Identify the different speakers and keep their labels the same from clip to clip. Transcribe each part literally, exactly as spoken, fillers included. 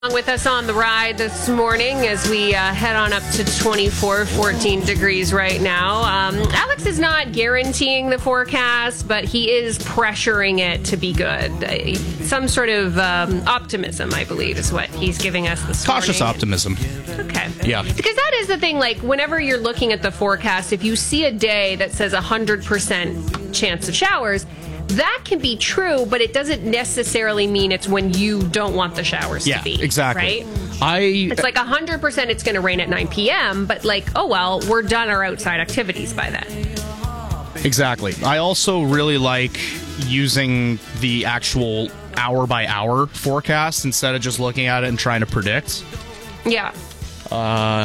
Speaker 1: With us on the ride this morning as we uh, head on up to twenty-four, fourteen degrees right now. Um, Alex is not guaranteeing the forecast, but he is pressuring it to be good. Uh, some sort of um, optimism, I believe, is what he's giving us this morning.
Speaker 2: Cautious optimism.
Speaker 1: Okay.
Speaker 2: Yeah.
Speaker 1: Because that is the thing, like, whenever you're looking at the forecast, if you see a day that says one hundred percent chance of showers, that can be true, but it doesn't necessarily mean it's when you don't want the showers
Speaker 2: yeah,
Speaker 1: to be.
Speaker 2: Exactly.
Speaker 1: Right?
Speaker 2: I,
Speaker 1: it's like one hundred percent it's going to rain at nine p.m., but like, oh, well, we're done our outside activities by then.
Speaker 2: Exactly. I also really like using the actual hour-by-hour forecast instead of just looking at it and trying to predict.
Speaker 1: Yeah.
Speaker 2: Uh,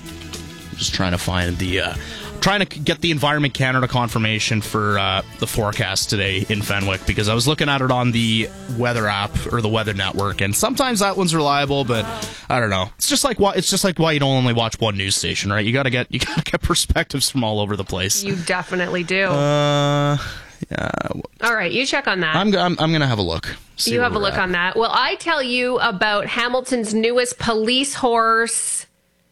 Speaker 2: just trying to find the... Uh, trying to get the Environment Canada confirmation for uh, the forecast today in Fenwick, because I was looking at it on the weather app or the weather network, and sometimes that one's reliable, but I don't know. It's just like why it's just like why you don't only watch one news station, right? You gotta get you gotta get perspectives from all over the place.
Speaker 1: You definitely do.
Speaker 2: Uh, yeah.
Speaker 1: All right, you check on that.
Speaker 2: I'm I'm, I'm gonna have a look.
Speaker 1: You have a look at. on that. Well, I tell you about Hamilton's newest police horse.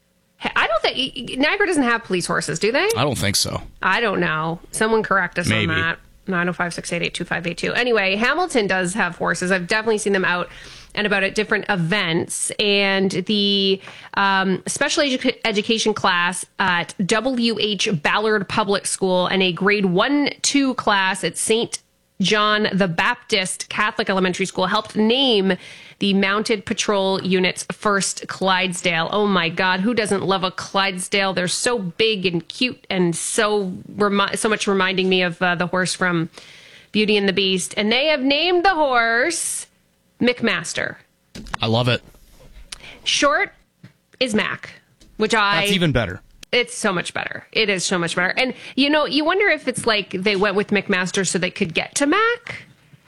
Speaker 1: I don't think Niagara doesn't have police horses, do they?
Speaker 2: I don't think so.
Speaker 1: I don't know. Someone correct us
Speaker 2: Maybe.
Speaker 1: on that. nine oh five, six eight eight, two five eight two. Anyway, Hamilton does have horses. I've definitely seen them out and about at different events. And the um, special edu- education class at W H Ballard Public School and a grade one two class at Saint John the Baptist Catholic Elementary School helped name the Mounted Patrol Unit's first Clydesdale. Oh my God, who doesn't love a Clydesdale? They're so big and cute and so remi- so much reminding me of uh, the horse from Beauty and the Beast. And they have named the horse McMaster.
Speaker 2: I love it.
Speaker 1: Short is Mac, which I...
Speaker 2: That's even better.
Speaker 1: It's so much better. It is so much better. And, you know, you wonder if it's like they went with McMaster so they could get to Mac.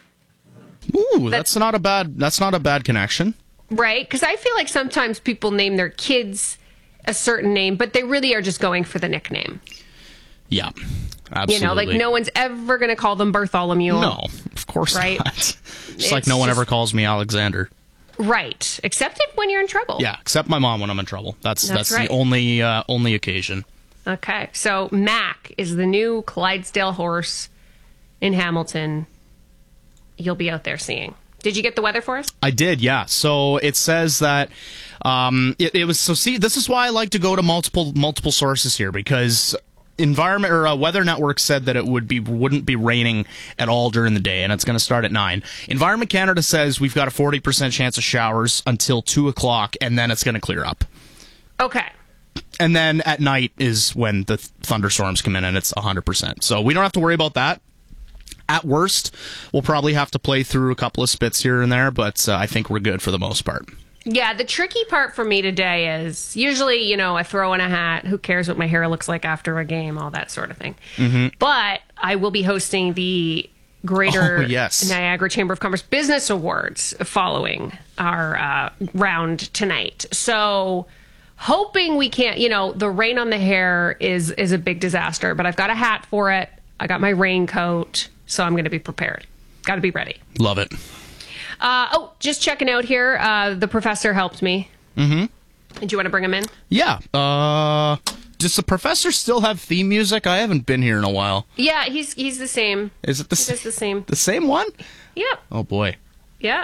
Speaker 2: Ooh, that's, that's not a bad that's not a bad connection.
Speaker 1: Right? Because I feel like sometimes people name their kids a certain name, but they really are just going for the nickname.
Speaker 2: Yeah, absolutely.
Speaker 1: You know, like no one's ever going to call them Bartholomew.
Speaker 2: No, of course
Speaker 1: right?
Speaker 2: not. Just it's like no one just, ever calls me Alexander.
Speaker 1: Right. Except if when you're in trouble.
Speaker 2: Yeah, except my mom when I'm in trouble. That's that's, that's
Speaker 1: right.
Speaker 2: the only uh, only occasion.
Speaker 1: Okay, so Mac is the new Clydesdale horse in Hamilton. You'll be out there seeing. Did you get the weather for us?
Speaker 2: I did, yeah. So it says that um, it, it was. So see, this is why I like to go to multiple multiple sources here, because Environment or uh, Weather Network said that it would be wouldn't be raining at all during the day, and it's going to start at nine. Environment Canada says we've got a forty percent chance of showers until two o'clock, and then it's going to clear up.
Speaker 1: Okay.
Speaker 2: And then at night is when the thunderstorms come in, and it's one hundred percent. So we don't have to worry about that. At worst, we'll probably have to play through a couple of spits here and there, but uh, I think we're good for the most part.
Speaker 1: Yeah, the tricky part for me today is usually, you know, I throw in a hat. Who cares what my hair looks like after a game, all that sort of thing. Mm-hmm. But I will be hosting the Greater
Speaker 2: oh, yes.
Speaker 1: Niagara Chamber of Commerce Business Awards following our uh, round tonight. So hoping we can't, you know, the rain on the hair is is a big disaster, but I've got a hat for it. I got my raincoat. So I'm going to be prepared. Got to be ready.
Speaker 2: Love it.
Speaker 1: Uh, oh, just checking out here. Uh, the professor helped me.
Speaker 2: Mm-hmm.
Speaker 1: Do you want to bring him in?
Speaker 2: Yeah. Uh, does the professor still have theme music? I haven't been here in a while.
Speaker 1: Yeah, he's he's the same.
Speaker 2: Is it the,
Speaker 1: he does the same?
Speaker 2: The same one?
Speaker 1: Yep.
Speaker 2: Oh, boy.
Speaker 1: Yeah.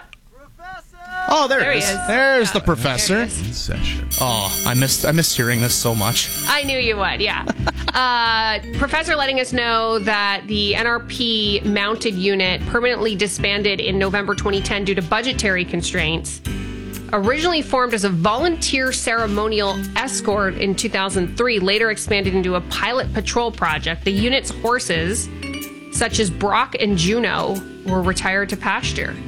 Speaker 2: Oh, there,
Speaker 1: there
Speaker 2: it is.
Speaker 1: He is.
Speaker 2: There's
Speaker 1: yeah.
Speaker 2: the professor.
Speaker 1: In
Speaker 2: session. Oh, I missed I missed hearing this so much.
Speaker 1: I knew you would, yeah. uh, professor letting us know that the N R P mounted unit permanently disbanded in November twenty ten due to budgetary constraints. Originally formed as a volunteer ceremonial escort in two thousand three, later expanded into a pilot patrol project. The unit's horses, such as Brock and Juno, were retired to pasture.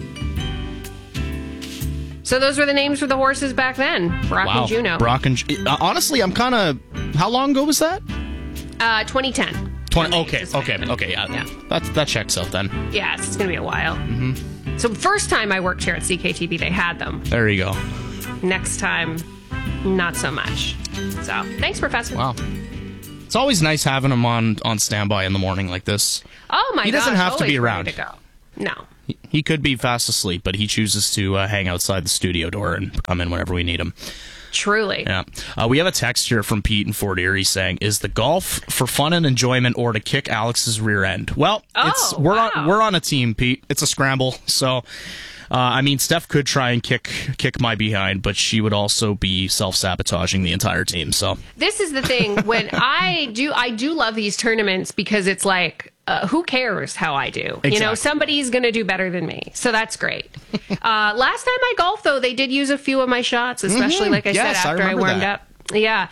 Speaker 1: So those were the names for the horses back then, Brock
Speaker 2: wow.
Speaker 1: and Juno.
Speaker 2: Brock and uh, honestly, I'm kind of. How long ago was that?
Speaker 1: Uh, twenty ten.
Speaker 2: twenty. Okay, okay, okay. Yeah,
Speaker 1: yeah.
Speaker 2: That that checks out then.
Speaker 1: Yes, it's gonna be a while.
Speaker 2: Mm-hmm.
Speaker 1: So first time I worked here at C K T V, they had them.
Speaker 2: There you go.
Speaker 1: Next time, not so much. So thanks, Professor.
Speaker 2: Wow. It's always nice having him on on standby in the morning like this.
Speaker 1: Oh my god!
Speaker 2: He doesn't
Speaker 1: gosh,
Speaker 2: have to be around.
Speaker 1: To go. No.
Speaker 2: He, he could be fast asleep, but he chooses to uh, hang outside the studio door and come in whenever we need him.
Speaker 1: Truly.
Speaker 2: Yeah. Uh, we have a text here from Pete in Fort Erie saying, "Is the golf for fun and enjoyment or to kick Alex's rear end?" Well,
Speaker 1: oh,
Speaker 2: it's we're
Speaker 1: wow.
Speaker 2: on we're on a team, Pete. It's a scramble. So, uh, I mean, Steph could try and kick kick my behind, but she would also be self-sabotaging the entire team. So
Speaker 1: this is the thing. When I do, I do love these tournaments because it's like, Uh, who cares how I do?
Speaker 2: Exactly.
Speaker 1: You know, somebody's going to do better than me. So that's great. uh, last time I golfed, though, they did use a few of my shots, especially, mm-hmm. like I
Speaker 2: yes,
Speaker 1: said, after
Speaker 2: I,
Speaker 1: I warmed
Speaker 2: that.
Speaker 1: up. Yeah.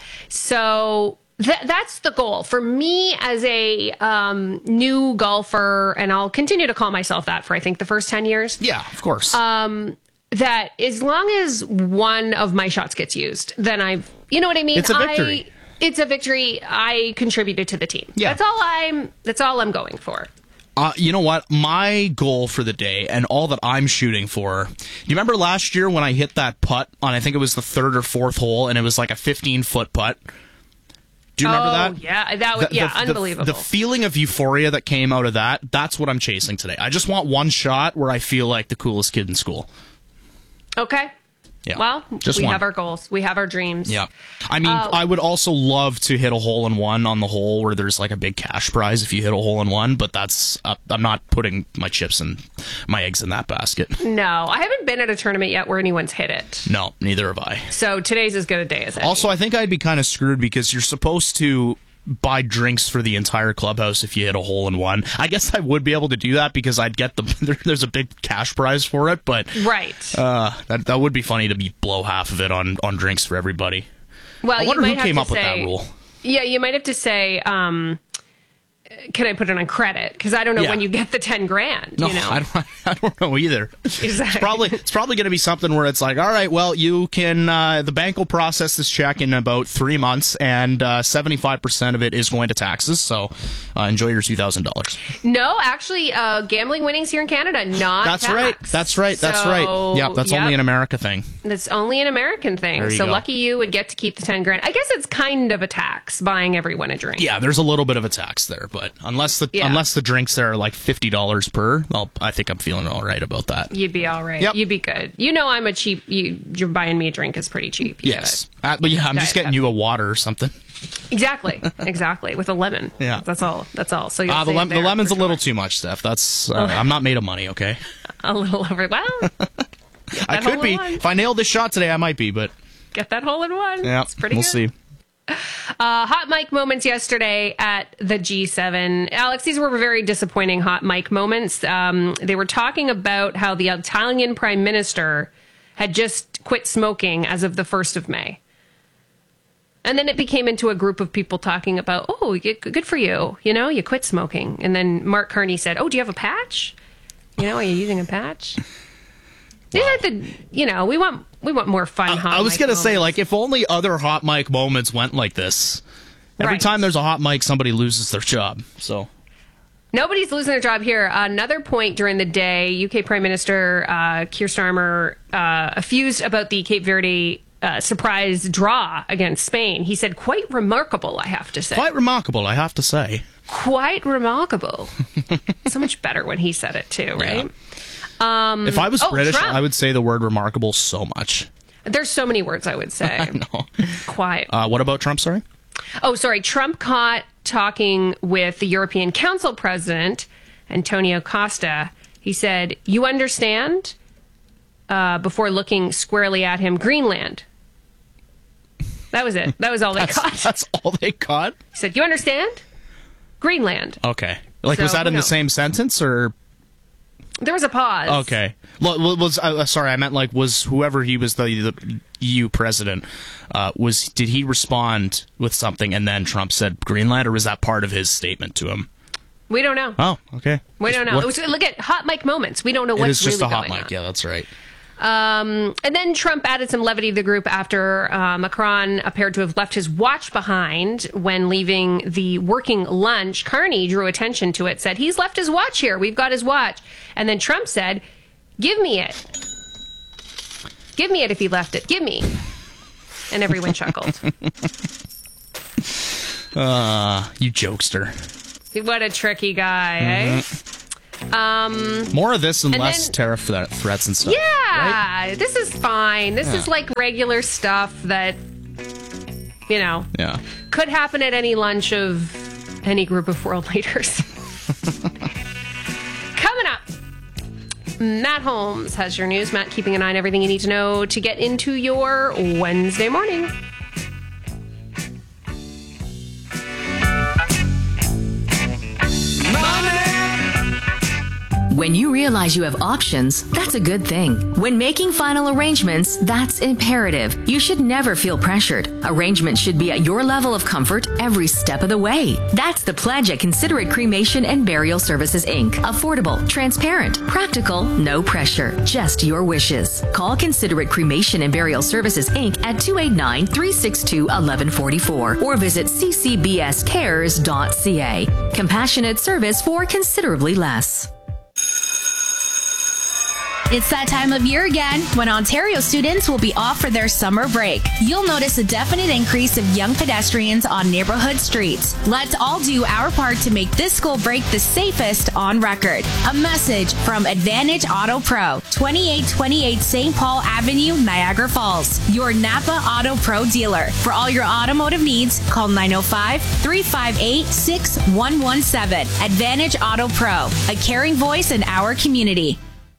Speaker 1: So th- that's the goal. For me as a um, new golfer, and I'll continue to call myself that for, I think, the first ten years.
Speaker 2: Yeah, of course.
Speaker 1: Um, that as long as one of my shots gets used, then I've, you know what I mean?
Speaker 2: It's a victory.
Speaker 1: I, It's a victory. I contributed to the team.
Speaker 2: Yeah.
Speaker 1: That's all I'm that's all I'm going for.
Speaker 2: Uh, you know what? My goal for the day and all that I'm shooting for. You remember last year when I hit that putt on, I think it was the third or fourth hole, and it was like a fifteen foot putt? Do you remember
Speaker 1: oh,
Speaker 2: that?
Speaker 1: Yeah, that was
Speaker 2: the,
Speaker 1: yeah,
Speaker 2: the,
Speaker 1: unbelievable.
Speaker 2: The, the feeling of euphoria that came out of that, that's what I'm chasing today. I just want one shot where I feel like the coolest kid in school.
Speaker 1: Okay.
Speaker 2: Yeah.
Speaker 1: Well,
Speaker 2: just
Speaker 1: we
Speaker 2: one.
Speaker 1: have our goals. We have our dreams.
Speaker 2: Yeah. I mean,
Speaker 1: uh,
Speaker 2: I would also love to hit a hole in one on the hole where there's like a big cash prize if you hit a hole in one, but that's, uh, I'm not putting my chips and my eggs in that basket.
Speaker 1: No, I haven't been at a tournament yet where anyone's hit it.
Speaker 2: No, neither have I.
Speaker 1: So today's as good a day as any.
Speaker 2: Also, I think I'd be kind of screwed because you're supposed to buy drinks for the entire clubhouse if you hit a hole in one. I guess I would be able to do that because I'd get the there, there's a big cash prize for it, but
Speaker 1: right,
Speaker 2: uh, that that would be funny to be blow half of it on on drinks for everybody.
Speaker 1: Well,
Speaker 2: I wonder
Speaker 1: you
Speaker 2: who
Speaker 1: might
Speaker 2: came
Speaker 1: have
Speaker 2: up
Speaker 1: to
Speaker 2: with
Speaker 1: say,
Speaker 2: that rule.
Speaker 1: Yeah, you might have to say, um, can I put it on credit? Because I don't know
Speaker 2: Yeah.
Speaker 1: when you get the ten grand.
Speaker 2: No,
Speaker 1: you know?
Speaker 2: I don't. I don't know either.
Speaker 1: Exactly.
Speaker 2: It's probably it's probably going to be something where it's like, all right, well, you can uh, the bank will process this check in about three months, and seventy-five percent of it is going to taxes. So uh, enjoy your two thousand dollars.
Speaker 1: No, actually, uh, gambling winnings here in Canada not.
Speaker 2: That's
Speaker 1: taxed.
Speaker 2: right. That's right. That's
Speaker 1: so,
Speaker 2: right. Yeah, that's
Speaker 1: yep.
Speaker 2: only an America thing.
Speaker 1: That's only an American thing.
Speaker 2: There you
Speaker 1: So
Speaker 2: go.
Speaker 1: lucky you would get to keep the ten grand. I guess it's kind of a tax buying everyone a drink.
Speaker 2: Yeah, there's a little bit of a tax there, but unless the
Speaker 1: Yeah.
Speaker 2: unless the drinks there are like fifty dollars per, I'll, I think I'm feeling all right about that.
Speaker 1: You'd be all right.
Speaker 2: Yep.
Speaker 1: You'd be good. You know, I'm a cheap. You, you're buying me a drink is pretty cheap. You
Speaker 2: Yes, uh, but yeah, I'm just
Speaker 1: Diet
Speaker 2: getting you a water or something.
Speaker 1: should. Exactly. Exactly. With a lemon.
Speaker 2: Yeah.
Speaker 1: That's all. That's all. So you'll
Speaker 2: Ah, the,
Speaker 1: save
Speaker 2: lem- the
Speaker 1: there
Speaker 2: lemon's
Speaker 1: for
Speaker 2: a little
Speaker 1: sure.
Speaker 2: too much, Steph. That's uh, I'm not made of money. Okay,
Speaker 1: A little over. Well,
Speaker 2: I
Speaker 1: that
Speaker 2: could
Speaker 1: hole
Speaker 2: be
Speaker 1: in one.
Speaker 2: if I nailed this shot today. I might be, but
Speaker 1: get that hole in one.
Speaker 2: yeah,
Speaker 1: It's pretty
Speaker 2: we'll
Speaker 1: good.
Speaker 2: see.
Speaker 1: Uh, hot mic moments yesterday at the G seven. Alex, these were very disappointing hot mic moments. Um, they were talking about how the Italian prime minister had just quit smoking as of the first of May. And then it became into a group of people talking about, oh, y- good for you. You know, you quit smoking. And then Mark Carney said, oh, do you have a patch? You know, are you using a patch? These are the, you know, we want we want more fun hot
Speaker 2: I was
Speaker 1: mic
Speaker 2: gonna say,
Speaker 1: moments.
Speaker 2: like, if only other hot mic moments went like this. Every
Speaker 1: Right.
Speaker 2: time there's a hot mic, somebody loses their job. So
Speaker 1: Nobody's losing their job here. Another point during the day, U K Prime Minister uh, Keir Starmer uh, effused about the Cape Verde uh, surprise draw against Spain. He said, quite remarkable, I have to say.
Speaker 2: quite remarkable, I have to say.
Speaker 1: Quite remarkable. So much better when he said it, too, right? Um,
Speaker 2: If I was
Speaker 1: oh,
Speaker 2: British,
Speaker 1: Trump.
Speaker 2: I would say the word remarkable so much.
Speaker 1: There's so many words I would say.
Speaker 2: No.
Speaker 1: Quite.
Speaker 2: Uh, what about Trump? Sorry.
Speaker 1: Oh, sorry. Trump caught talking with the European Council president, Antonio Costa. He said, you understand? Uh, before looking squarely at him, Greenland. That was it. That was all they
Speaker 2: That's,
Speaker 1: caught.
Speaker 2: that's all they caught?
Speaker 1: He said, you understand? Greenland.
Speaker 2: Okay. Like,
Speaker 1: So,
Speaker 2: was that in
Speaker 1: who
Speaker 2: the
Speaker 1: knows?
Speaker 2: same sentence, or...
Speaker 1: There was a pause.
Speaker 2: Okay. Well, was uh, sorry, I meant, like, was whoever he was, the, the E U president, uh, was did he respond with something and then Trump said Greenland, or was that part of his statement to him?
Speaker 1: We don't know.
Speaker 2: Oh, okay.
Speaker 1: We
Speaker 2: Just
Speaker 1: don't know.
Speaker 2: what-
Speaker 1: It was, look at hot mic moments. We don't know
Speaker 2: it
Speaker 1: what's
Speaker 2: is just
Speaker 1: really
Speaker 2: a hot
Speaker 1: going
Speaker 2: mic.
Speaker 1: on.
Speaker 2: Yeah, that's right.
Speaker 1: Um, and then Trump added some levity to the group after uh, Macron appeared to have left his watch behind when leaving the working lunch. Carney drew attention to it, said, he's left his watch here. We've got his watch. And then Trump said, give me it. Give me it if he left it. Give me. And everyone chuckled.
Speaker 2: Uh, you jokester.
Speaker 1: What a tricky guy,
Speaker 2: Mm-hmm.
Speaker 1: eh? Um,
Speaker 2: More of this and,
Speaker 1: and
Speaker 2: less
Speaker 1: then,
Speaker 2: tariff th- threats and stuff.
Speaker 1: Yeah,
Speaker 2: right?
Speaker 1: This is fine. This
Speaker 2: yeah.
Speaker 1: is like regular stuff that, you know,
Speaker 2: yeah.
Speaker 1: could happen at any lunch of any group of world leaders. Coming up, Matt Holmes has your news. Matt, keeping an eye on everything you need to know to get into your Wednesday morning.
Speaker 3: When you realize you have options, that's a good thing. When making final arrangements, that's imperative. You should never feel pressured. Arrangements should be at your level of comfort every step of the way. That's the pledge at Considerate Cremation and Burial Services, Incorporated. Affordable, transparent, practical, no pressure, just your wishes. Call Considerate Cremation and Burial Services, Incorporated at two eight nine, three six two, one one four four or visit c c b s cares dot c a. Compassionate service for considerably less.
Speaker 4: It's that time of year again when Ontario students will be off for their summer break. You'll notice a definite increase of young pedestrians on neighborhood streets. Let's all do our part to make this school break the safest on record. A message from Advantage Auto Pro, twenty-eight twenty-eight Saint Paul Avenue, Niagara Falls, your Napa Auto Pro dealer. For all your automotive needs, call nine oh five, three five eight, six one one seven. Advantage Auto Pro, a caring voice in our community.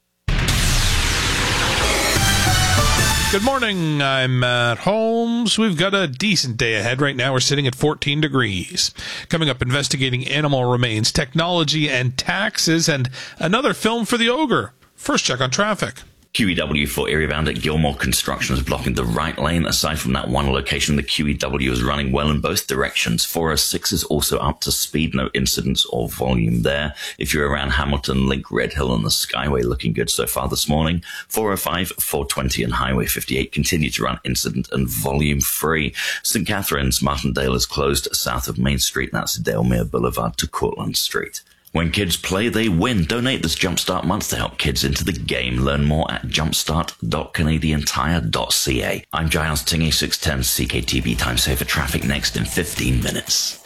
Speaker 5: Good morning, I'm Matt Holmes. We've got a decent day ahead. Right now we're sitting at fourteen degrees. Coming up, investigating animal remains, technology and taxes, and another film for the ogre. First check on traffic.
Speaker 6: Q E W for area bound at Gilmore. Construction is blocking the right lane. Aside from that one location, the Q E W is running well in both directions. four oh six is also up to speed. No incidents or volume there. If you're around Hamilton, Link, Red Hill and the Skyway, looking good so far this morning. four oh five, four twenty and Highway fifty-eight continue to run incident and volume free. Saint Catharines, Martindale is closed south of Main Street. That's Dalmere Boulevard to Cortlandt Street. When kids play, they win. Donate this Jumpstart month to help kids into the game. Learn more at jumpstart dot canadian tire dot c a. I'm Giles Tingy, six ten C K T V. Time saver traffic next in fifteen minutes.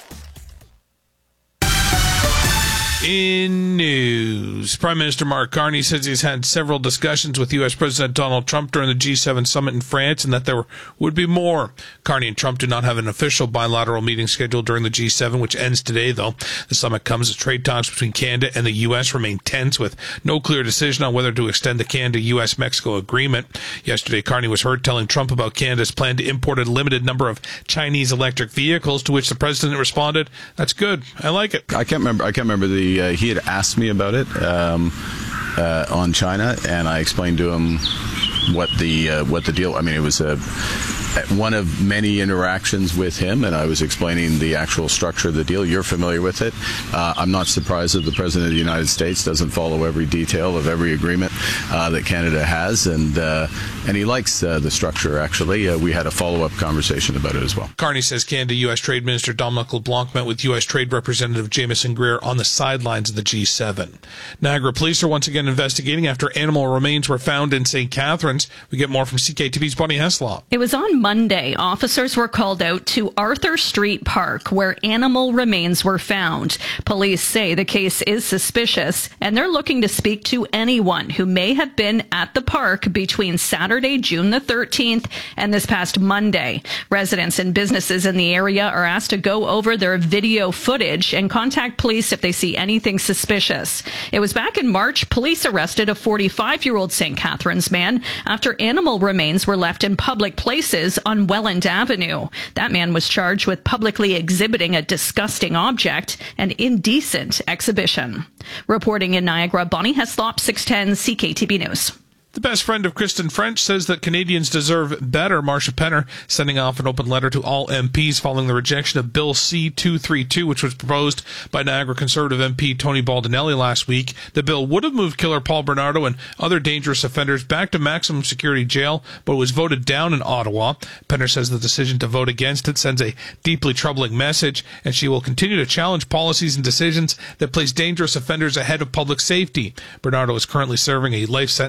Speaker 5: In news, Prime Minister Mark Carney says he's had several discussions with U S President Donald Trump during the G seven summit in France and that there would be more. Carney and Trump do not have an official bilateral meeting scheduled during the G seven, which ends today, though. The summit comes as trade talks between Canada and the U S remain tense, with no clear decision on whether to extend the Canada-U S Mexico agreement. Yesterday, Carney was heard telling Trump about Canada's plan to import a limited number of Chinese electric vehicles, to which the president responded, "That's good. I like it."
Speaker 7: I can't remember. I can't remember the. Uh, he had asked me about it um, uh, on China, and I explained to him what the uh, what the deal. I mean, it was a one of many interactions with him, and I was explaining the actual structure of the deal. You're familiar with it. Uh, I'm not surprised that the President of the United States doesn't follow every detail of every agreement uh, that Canada has, and uh, and he likes uh, the structure, actually. Uh, we had a follow-up conversation about it as well.
Speaker 5: Carney says Canada-U S Trade Minister Dominic LeBlanc met with U S Trade Representative Jameson Greer on the sidelines of the G seven. Niagara police are once again investigating after animal remains were found in Saint Catharines. We get more from C K T V's Bonnie Heslop.
Speaker 8: It was on Monday. Officers were called out to Arthur Street Park, where animal remains were found. Police say the case is suspicious, and they're looking to speak to anyone who may have been at the park between Saturday, June the thirteenth, and this past Monday. Residents and businesses in the area are asked to go over their video footage and contact police if they see anything suspicious. It was back in March, police arrested a forty-five-year-old Saint Catharines man after animal remains were left in public places on Welland Avenue. That man was charged with publicly exhibiting a disgusting object, an indecent exhibition. Reporting in Niagara, Bonnie Heslop, six ten C K T V News.
Speaker 5: The best friend of Kristen French says that Canadians deserve better. Marsha Penner sending off an open letter to all M Ps following the rejection of Bill C two thirty-two, which was proposed by Niagara Conservative M P Tony Baldinelli last week. The bill would have moved killer Paul Bernardo and other dangerous offenders back to maximum security jail, but was voted down in Ottawa. Penner says the decision to vote against it sends a deeply troubling message, and she will continue to challenge policies and decisions that place dangerous offenders ahead of public safety. Bernardo is currently serving a life sentence and three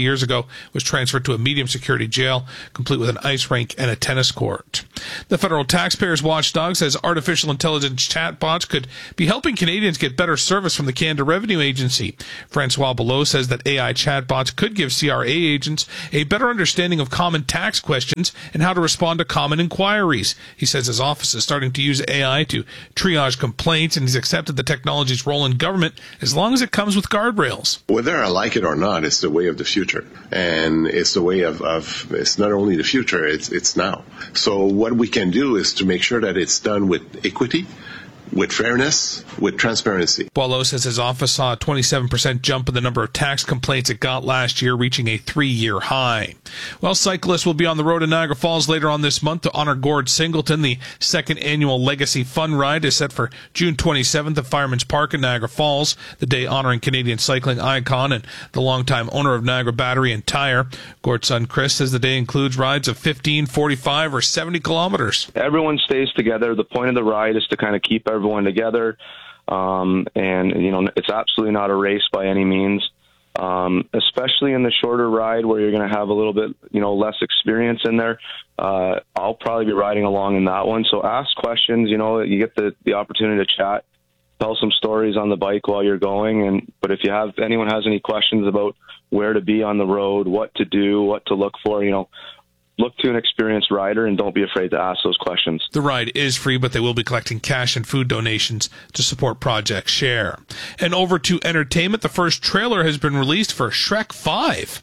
Speaker 5: years ago, was transferred to a medium security jail, complete with an ice rink and a tennis court. The federal taxpayers watchdog says artificial intelligence chatbots could be helping Canadians get better service from the Canada Revenue Agency. Francois Below says that A I chatbots could give C R A agents a better understanding of common tax questions and how to respond to common inquiries. He says his office is starting to use A I to triage complaints, and he's accepted the technology's role in government as long as it comes with guardrails.
Speaker 9: Whether I like it or not, it's the way of the future. And it's the way of, of it's not only the future, it's, it's now. So what we can do is to make sure that it's done with equity, with fairness, with transparency.
Speaker 5: Boileau says his office saw a twenty-seven percent jump in the number of tax complaints it got last year, reaching a three-year high. Well, cyclists will be on the road in Niagara Falls later on this month to honor Gord Singleton. The second annual Legacy Fun Ride is set for June twenty-seventh at Fireman's Park in Niagara Falls, the day honoring Canadian cycling icon and the longtime owner of Niagara Battery and Tire. Gord's son Chris says the day includes rides of fifteen, forty-five, or seventy kilometers.
Speaker 10: Everyone stays together. The point of the ride is to kind of keep everyone together. Um, and, you know, it's absolutely not a race by any means, um, especially in the shorter ride where you're going to have a little bit, you know, less experience in there. Uh, I'll probably be riding along in that one. So ask questions, you know, you get the, the opportunity to chat, tell some stories on the bike while you're going. And, but if you have, anyone has any questions about where to be on the road, what to do, what to look for, you know, look to an experienced rider and don't be afraid to ask those questions.
Speaker 5: The ride is free, but they will be collecting cash and food donations to support Project Share. And over to entertainment, the first trailer has been released for Shrek five.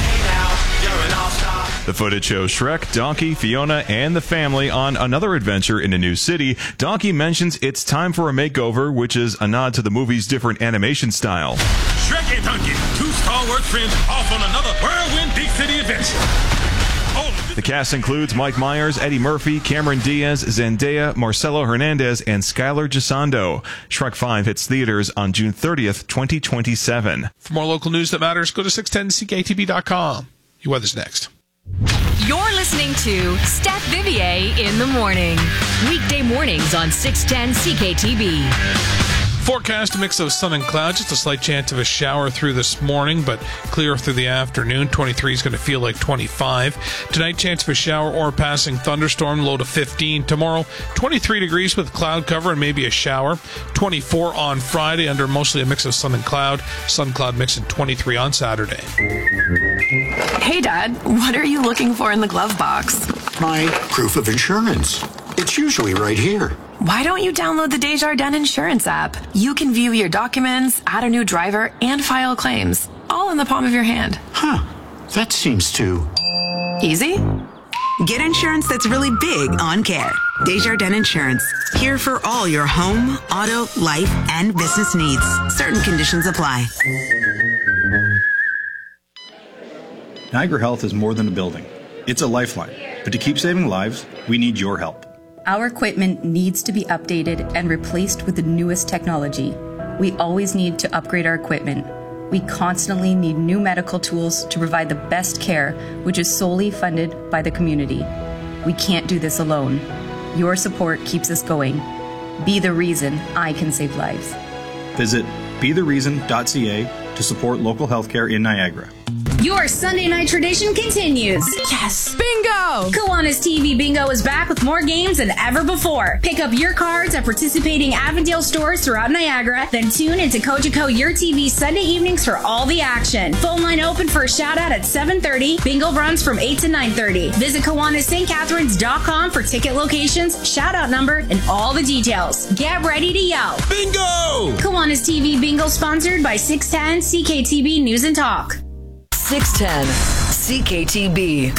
Speaker 11: The footage shows Shrek, Donkey, Fiona, and the family on another adventure in a new city. Donkey mentions it's time for a makeover, which is a nod to the movie's different animation style.
Speaker 12: Shrek and Donkey, two stalwart friends off on another whirlwind big city adventure.
Speaker 11: The cast includes Mike Myers, Eddie Murphy, Cameron Diaz, Zendaya, Marcelo Hernandez, and Skylar Gisondo. Shrek five hits theaters on June thirtieth, twenty twenty-seven.
Speaker 5: For more local news that matters, go to six ten C K T B dot com. Your weather's next.
Speaker 3: You're listening to Steph Vivier in the morning. Weekday mornings on six ten C K T B.
Speaker 5: Forecast, a mix of sun and clouds, just a slight chance of a shower through this morning, but clear through the afternoon. twenty-three is going to feel like twenty-five. Tonight, chance of a shower or passing thunderstorm, low to fifteen. Tomorrow, twenty-three degrees with cloud cover and maybe a shower. twenty-four on Friday under mostly a mix of sun and cloud. Sun cloud mix in twenty-three on Saturday.
Speaker 13: Hey, Dad, what are you looking for in the glove box?
Speaker 14: My proof of insurance. It's usually right here.
Speaker 13: Why don't you download the Desjardins Insurance app? You can view your documents, add a new driver, and file claims, all in the palm of your hand.
Speaker 14: Huh. That seems too
Speaker 13: easy.
Speaker 15: Get insurance that's really big on care. Desjardins Insurance. Here for all your home, auto, life, and business needs. Certain conditions apply.
Speaker 16: Niagara Health is more than a building. It's a lifeline. But to keep saving lives, we need your help.
Speaker 17: Our equipment needs to be updated and replaced with the newest technology. We always need to upgrade our equipment. We constantly need new medical tools to provide the best care, which is solely funded by the community. We can't do this alone. Your support keeps us going. Be the reason I can save lives.
Speaker 16: Visit be the reason dot c a to support local healthcare in Niagara.
Speaker 4: Your Sunday night tradition continues.
Speaker 13: Yes! Bingo!
Speaker 4: Kiwanis T V Bingo is back with more games than ever before. Pick up your cards at participating Avondale stores throughout Niagara, then tune into Cogeco Your T V Sunday evenings for all the action. Phone line open for a shout out at seven thirty. Bingo runs from eight to nine thirty. Visit Kiwanis St Catharines dot com for ticket locations, shout out number, and all the details. Get ready to yell.
Speaker 12: Bingo!
Speaker 4: Kiwanis T V Bingo sponsored by six ten C K T B News and Talk.
Speaker 3: six ten C K T B.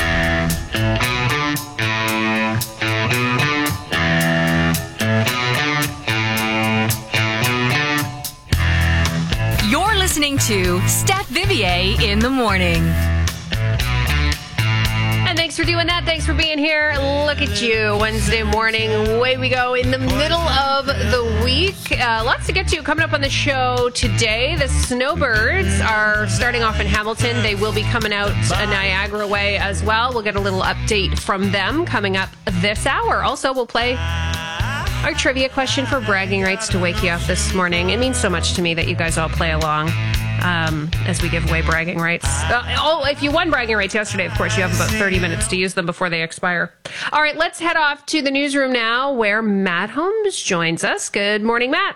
Speaker 3: You're listening to Steph Vivier in the morning.
Speaker 1: And thanks for doing that. Thanks for being here. Look at you. Wednesday morning. Away we go in the middle of the week. Uh, lots to get to coming up on the show today. The Snowbirds are starting off in Hamilton. They will be coming out a Niagara way as well. We'll get a little update from them coming up this hour. Also, we'll play our trivia question for bragging rights to wake you up this morning. It means so much to me that you guys all play along. um, as we give away bragging rights. Uh, oh, if you won bragging rights yesterday, of course, you have about thirty minutes to use them before they expire. All right, let's head off to the newsroom now where Matt Holmes joins us. Good morning, Matt.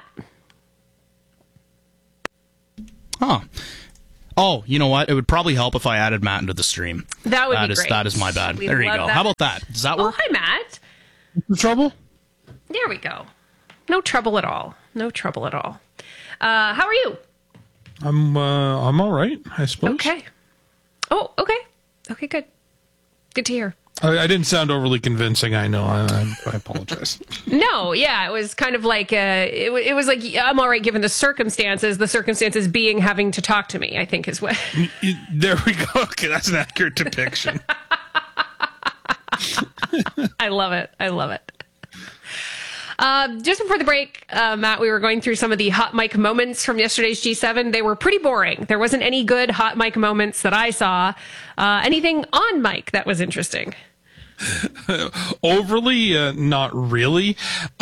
Speaker 2: Huh. Oh, you know what? It would probably help if I added Matt into the stream.
Speaker 1: That would
Speaker 2: that
Speaker 1: be
Speaker 2: is,
Speaker 1: great.
Speaker 2: That is my bad.
Speaker 1: We
Speaker 2: there you
Speaker 1: love
Speaker 2: go.
Speaker 1: that.
Speaker 2: How about that? Does that
Speaker 1: Oh,
Speaker 2: work?
Speaker 1: hi, Matt.
Speaker 2: No trouble?
Speaker 1: There we go. No trouble at all. No trouble at all. Uh, how are you?
Speaker 5: I'm uh, I'm all right, I suppose.
Speaker 1: Okay. Oh, okay. Okay, good. Good to hear.
Speaker 5: I, I didn't sound overly convincing. I know. I, I, I apologize.
Speaker 1: No, yeah, it was kind of like uh, it, it was like I'm all right given the circumstances. The circumstances being having to talk to me, I think, is what.
Speaker 5: There we go. Okay, that's an accurate depiction.
Speaker 1: I love it. I love it. Uh, just before the break, uh, Matt, we were going through some of the hot mic moments from yesterday's G seven. They were pretty boring. There wasn't any good hot mic moments that I saw. Uh, anything on mic that was interesting?
Speaker 5: Overly, uh, not really.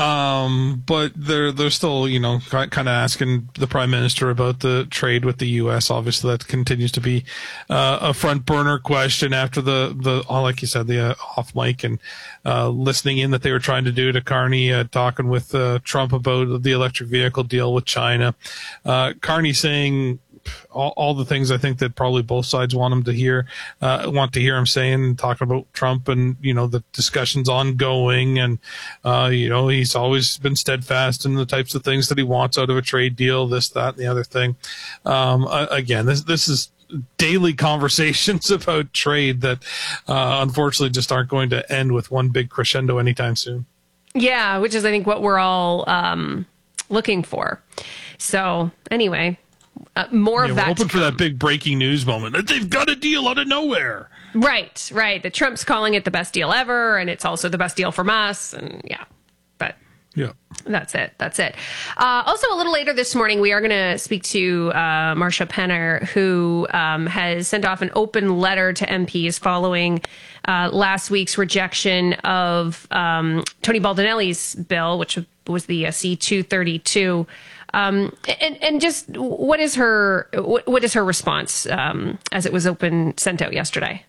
Speaker 5: Um, but they're, they're still, you know, kind of asking the prime minister about the trade with the U S. Obviously, that continues to be, uh, a front burner question after the, the, like you said, the uh, off mic and, uh, listening in that they were trying to do to Carney, uh, talking with, uh, Trump about the electric vehicle deal with China. Uh, Carney saying, All, all the things I think that probably both sides want him to hear, uh, want to hear him saying, talking about Trump and, you know, the discussions ongoing. And, uh, you know, he's always been steadfast in the types of things that he wants out of a trade deal, this, that, and the other thing. Um, uh, again, this, this is daily conversations about trade that, uh, unfortunately just aren't going to end with one big crescendo anytime soon.
Speaker 1: Yeah, which is, I think, what we're all, um, looking for. So anyway, Uh, more
Speaker 5: yeah,
Speaker 1: of that.
Speaker 5: We're hoping for that big breaking news moment that they've got a deal out of nowhere.
Speaker 1: Right, right. That Trump's calling it the best deal ever, and it's also the best deal from us. And yeah, but
Speaker 5: yeah,
Speaker 1: that's it. That's it. Uh, also, a little later this morning, we are going to speak to uh, Marsha Penner, who um, has sent off an open letter to M Ps following uh, last week's rejection of um, Tony Baldinelli's bill, which was the uh, C two thirty-two. Um, and, and just what is her, what, what is her response, um, as it was open, sent out yesterday?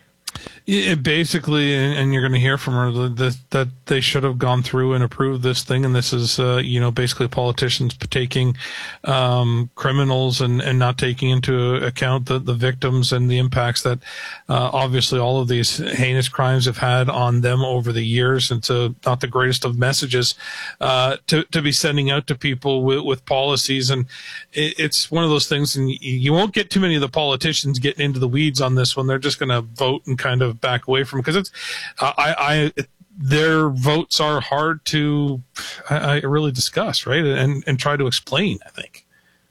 Speaker 5: It basically, and you're going to hear from her that, that they should have gone through and approved this thing. And this is, uh, you know, basically politicians taking, um, criminals and, and not taking into account the, the victims and the impacts that, uh, obviously all of these heinous crimes have had on them over the years. And so not the greatest of messages, uh, to, to be sending out to people with, with policies. And it, it's one of those things, and you won't get too many of the politicians getting into the weeds on this one. They're just going to vote and kind of back away from, because it's, uh, I, I, it, their votes are hard to, I, I really discuss, right? And, and try to explain, I think.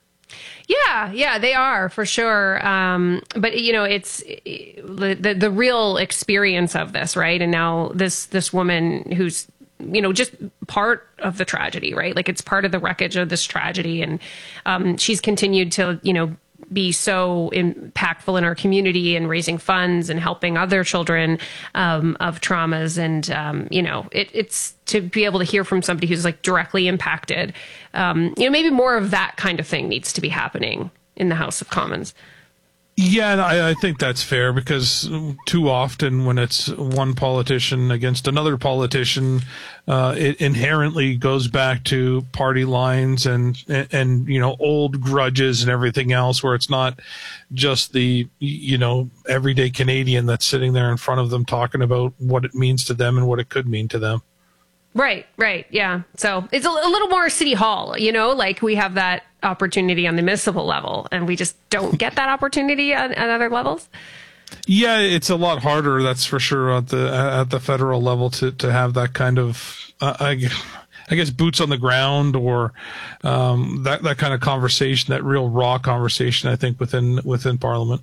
Speaker 1: Yeah, yeah, they are for sure. Um, but you know, it's the, the the real experience of this, right? And now this this woman who's, you know, just part of the tragedy, right? Like it's part of the wreckage of this tragedy, and um, she's continued to, you know, be so impactful in our community and raising funds and helping other children um, of traumas. And, um, you know, it, it's to be able to hear from somebody who's like directly impacted. Um, you know, maybe more of that kind of thing needs to be happening in the House of Commons.
Speaker 5: Yeah, and I, I think that's fair, because too often when it's one politician against another politician, uh, it inherently goes back to party lines and, and, and, you know, old grudges and everything else, where it's not just the, you know, everyday Canadian that's sitting there in front of them talking about what it means to them and what it could mean to them.
Speaker 1: Right, right. Yeah. So it's a, a little more City Hall, you know, like we have that opportunity on the municipal level, and we just don't get that opportunity on, on other levels.
Speaker 5: Yeah, it's a lot harder, that's for sure, at the at the federal level to, to have that kind of, uh, I, I guess, boots on the ground, or um, that that kind of conversation, that real raw conversation, I think, within within Parliament.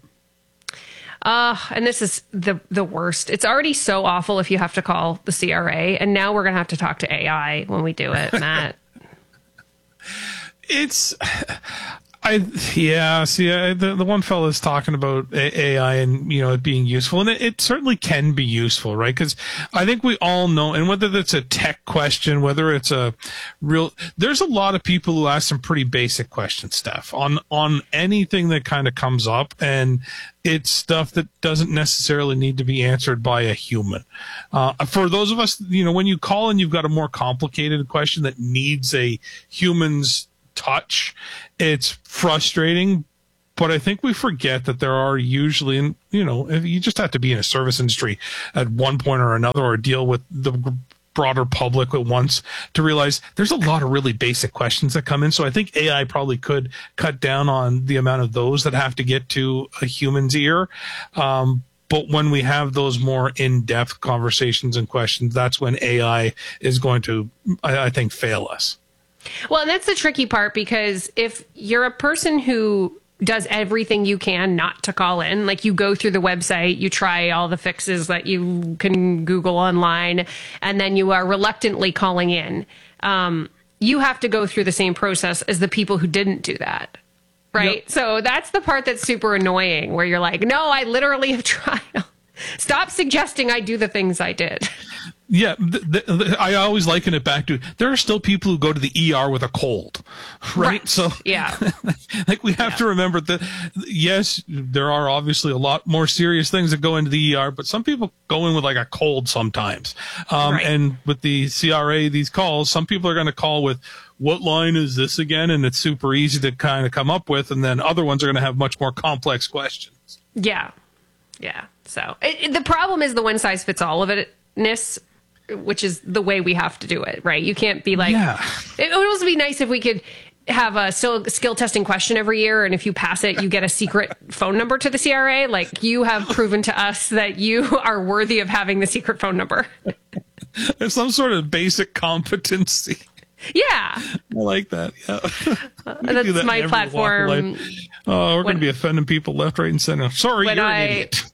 Speaker 1: Uh, and this is the the worst. It's already so awful if you have to call the C R A, and now we're going to have to talk to A I when we do it, Matt.
Speaker 5: It's, I yeah, see, I, the the one fellow is talking about A I and, you know, it being useful, and it, it certainly can be useful, right? Because I think we all know, and whether that's a tech question, whether it's a real, there's a lot of people who ask some pretty basic questions, Steph, on on anything that kind of comes up, and it's stuff that doesn't necessarily need to be answered by a human. Uh, for those of us, you know, when you call and you've got a more complicated question that needs a human's touch, it's frustrating, but I think we forget that there are usually, and you know, you just have to be in a service industry at one point or another, or deal with the broader public at once to realize there's a lot of really basic questions that come in. So I think A I probably could cut down on the amount of those that have to get to a human's ear. Um, But when we have those more in-depth conversations and questions, that's when A I is going to, I, I think, fail us.
Speaker 1: Well, and that's the tricky part, because if you're a person who does everything you can not to call in, like you go through the website, you try all the fixes that you can Google online, and then you are reluctantly calling in, um, you have to go through the same process as the people who didn't do that. Right. Yep. So that's the part that's super annoying, where you're like, no, I literally have tried. Stop suggesting I do the things I did.
Speaker 5: Yeah, th- th- I always liken it back to, there are still people who go to the E R with a cold, right? right. So,
Speaker 1: yeah,
Speaker 5: like we have yeah. to remember that, yes, there are obviously a lot more serious things that go into the E R, but some people go in with like a cold sometimes. Um, right. And with the C R A, these calls, some people are going to call with, what line is this again? And it's super easy to kind of come up with. And then other ones are going to have much more complex questions.
Speaker 1: Yeah. Yeah. So it, it, the problem is the one size fits all of it-ness, which is the way we have to do it, right? You can't be like, yeah. It would also be nice if we could have a still skill testing question every year, and if you pass it, you get a secret phone number to the C R A. Like, you have proven to us that you are worthy of having the secret phone number.
Speaker 5: There's some sort of basic competency.
Speaker 1: Yeah.
Speaker 5: I like that. Yeah.
Speaker 1: Uh, that's that my platform.
Speaker 5: Oh, we're going to be offending people left, right, and center. Sorry, you're I, an idiot.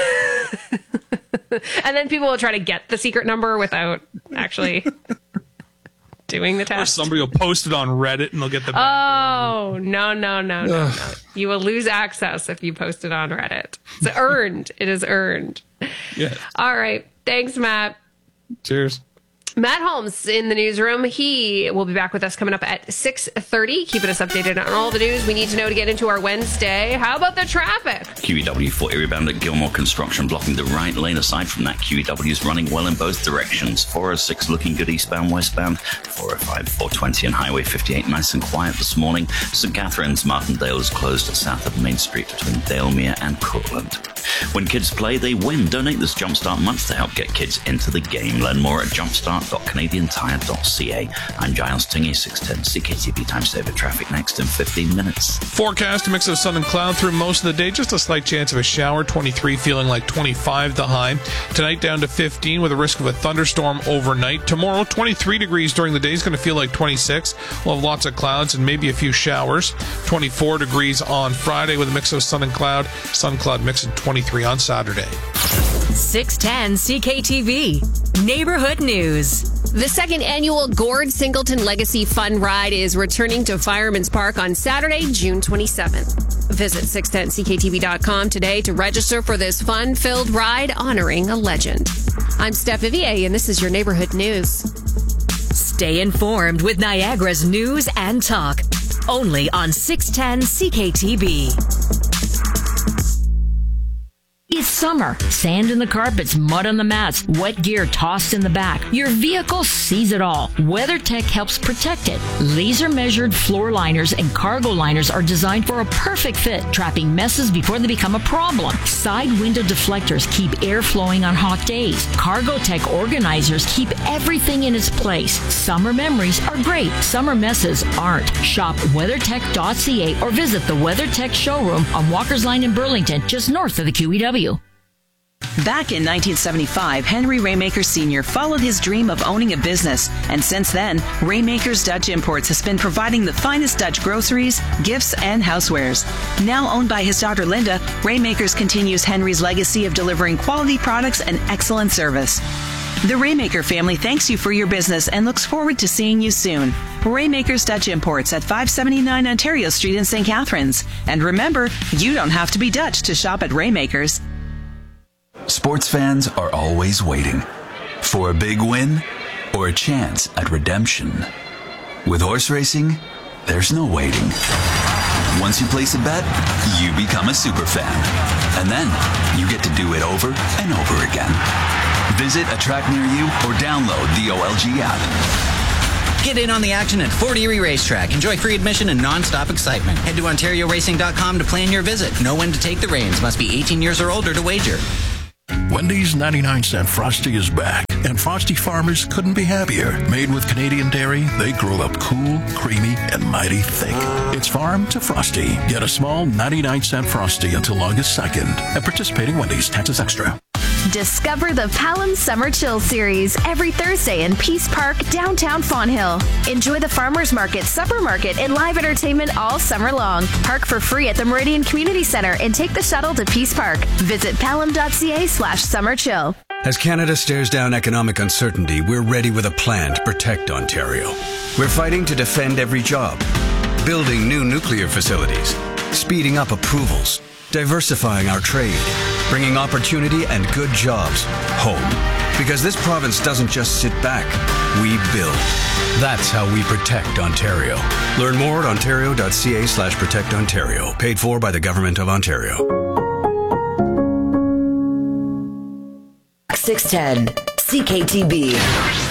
Speaker 1: And then people will try to get the secret number without actually doing the test.
Speaker 5: Or somebody will post it on Reddit and they'll get the back
Speaker 1: Oh, no, no, no, no, no. You will lose access if you post it on Reddit. It's earned. It is earned.
Speaker 5: Yeah.
Speaker 1: All right. Thanks, Matt.
Speaker 5: Cheers.
Speaker 1: Matt Holmes in the newsroom. He will be back with us coming up at six thirty, keeping us updated on all the news we need to know to get into our Wednesday. How about the traffic?
Speaker 6: Q E W four area bound at Gilmore Construction blocking the right lane. Aside from that, Q E W is running well in both directions. four oh six looking good eastbound, westbound. four oh five, four twenty and Highway fifty-eight nice and quiet this morning. St Catharines, Martindale is closed south of Main Street between Dalemere and Courtland. When kids play, they win. Donate this Jumpstart month to help get kids into the game. Learn more at jumpstart dot canadian tire dot c a. I'm Giles Tingy, six ten C K T V time saver traffic next in fifteen minutes.
Speaker 5: Forecast, a mix of sun and cloud through most of the day. Just a slight chance of a shower. twenty-three feeling like twenty-five the high. Tonight down to fifteen with a risk of a thunderstorm overnight. Tomorrow, twenty-three degrees during the day is going to feel like twenty-six. We'll have lots of clouds and maybe a few showers. twenty-four degrees on Friday with a mix of sun and cloud. Sun cloud mix at twenty-three on Saturday.
Speaker 3: six ten C K T V Neighborhood News.
Speaker 1: The second annual Gord Singleton Legacy Fun Ride is returning to Fireman's Park on Saturday, June twenty-seventh. Visit six ten C K T V dot com today to register for this fun-filled ride honoring a legend. I'm Steph Vivier, and this is your Neighborhood News.
Speaker 3: Stay informed with Niagara's news and talk. Only on six ten C K T V. It's summer. Sand in the carpets, mud on the mats, wet gear tossed in the back. Your vehicle sees it all. WeatherTech helps protect it. Laser measured floor liners and cargo liners are designed for a perfect fit, trapping messes before they become a problem. Side window deflectors keep air flowing on hot days. CargoTech organizers keep everything in its place. Summer memories are great. Summer messes aren't. Shop weathertech dot c a or visit the WeatherTech showroom on Walker's Line in Burlington, just north of the Q E W.
Speaker 18: Back in nineteen seventy-five, Henry Raymaker Senior followed his dream of owning a business, and since then, Raymaker's Dutch Imports has been providing the finest Dutch groceries, gifts, and housewares. Now owned by his daughter Linda, Raymakers continues Henry's legacy of delivering quality products and excellent service. The Raymaker family thanks you for your business and looks forward to seeing you soon. Raymaker's Dutch Imports at five seventy-nine Ontario Street in Saint Catharines. And remember, you don't have to be Dutch to shop at Raymaker's.
Speaker 19: Sports fans are always waiting for a big win or a chance at redemption. With horse racing, there's no waiting. Once you place a bet, you become a super fan. And then you get to do it over and over again. Visit a track near you or download the O L G app.
Speaker 20: Get in on the action at Fort Erie Racetrack. Enjoy free admission and non-stop excitement. Head to Ontario Racing dot com to plan your visit. Know when to take the reins. Must be eighteen years or older to wager.
Speaker 21: Wendy's ninety-nine cent Frosty is back, and Frosty farmers couldn't be happier. Made with Canadian dairy, they grow up cool, creamy, and mighty thick. It's farm to Frosty. Get a small ninety-nine cent Frosty until August second at participating Wendy's. Taxes extra.
Speaker 4: Discover the Palam Summer Chill Series every Thursday in Peace Park, downtown Fonthill. Enjoy the farmers market, supper market, and live entertainment all summer long. Park for free at the Meridian Community Center and take the shuttle to Peace Park. Visit palam.ca slash summer chill.
Speaker 22: As Canada stares down economic uncertainty, we're ready with a plan to protect Ontario. We're fighting to defend every job, building new nuclear facilities, speeding up approvals, diversifying our trade, bringing opportunity and good jobs home. Because this province doesn't just sit back, we build. That's how we protect Ontario. Learn more at ontario.ca slash protect Ontario. Paid for by the Government of Ontario.
Speaker 23: six ten C K T B.